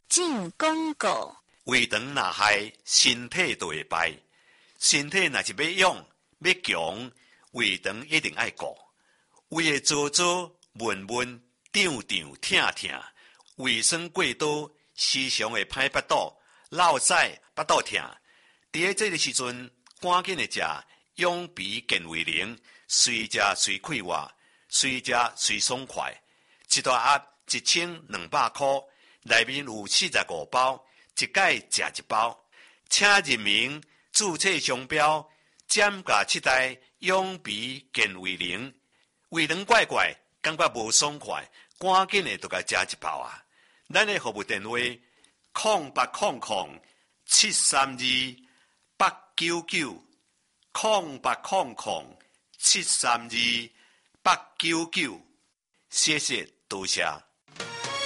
进广告。 胃肠若害，身体就会败。身体若是要勇要强，胃肠一定爱顾。胃会糟糟、闷闷、胀胀、痛痛，胃酸过多，时常会歹腹肚、落屎、腹肚痛。伫这个时阵，赶紧的食养脾健胃灵，随食随快活，随食随爽快。一大盒1200块，内面有45包，一改食一包。请认明注册商标，减价7代养脾健胃灵。胃肠怪怪，感觉无爽快，赶紧的就甲食一包啊！咱的服务电话：0800-732-899，0800-732-899。谢谢，多谢。